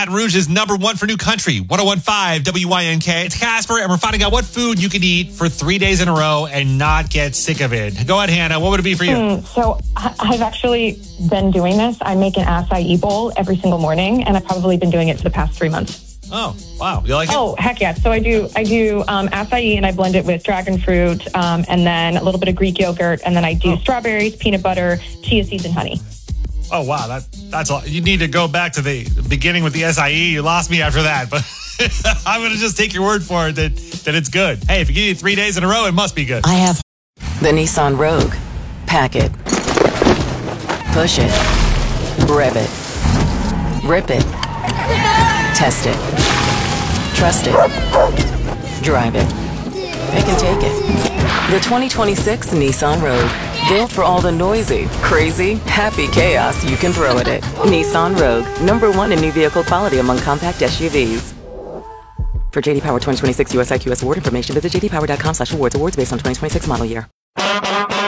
Baton Rouge's #1 for new country, 101.5 WYNK. It's Casper, and we're finding out what food you can eat for 3 days in a row and not get sick of it. Go ahead, Hannah. What would it be for you? So I've actually been doing this. I make an acai bowl every single morning, and I've probably been doing it for the past 3 months. Oh, wow. You like it? Oh, heck yeah. So I do acai, and I blend it with dragon fruit, and then a little bit of Greek yogurt, and then I do strawberries, peanut butter, chia seeds, and honey. Oh, wow. That's all. You need to go back to the beginning with the SIE. You lost me after that, but I'm going to just take your word for it that it's good. Hey, if you eat it 3 days in a row, it must be good. I have the Nissan Rogue. Pack it. Push it. Rev it. Rip it. Test it. Trust it. Drive it. Pick and take it. The 2026 Nissan Rogue. Built for all the noisy, crazy, happy chaos you can throw at it. Nissan Rogue. #1 in new vehicle quality among compact SUVs. For JD Power 2026 US IQS award information, visit jdpower.com/awards. Awards based on 2026 model year.